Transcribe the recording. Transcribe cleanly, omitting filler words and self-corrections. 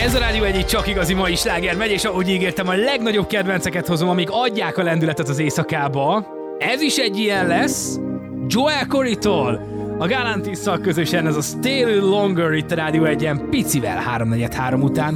Ez a Rádió Egy csak igazi mai sláger megy, és ahogy ígértem, a legnagyobb kedvenceket hozom, amik adják a lendületet az éjszakába. Ez is egy ilyen lesz. Joel Corey-tól, a Galantis-szal közösen ez a Stay a Little Longer itt a Rádió Egyen, picivel 3:43 után.